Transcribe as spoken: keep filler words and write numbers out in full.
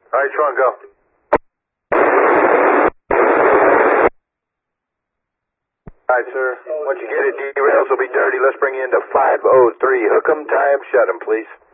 All right, Sean, go. All right, sir. Once you get it, derails will be dirty. Let's bring you into five oh three. Hook 'em, tie 'em, shut 'em, please.